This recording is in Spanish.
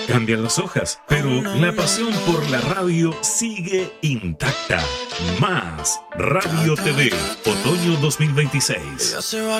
Cambian las hojas, pero la pasión por la radio sigue intacta. Más Radio TV, otoño 2026.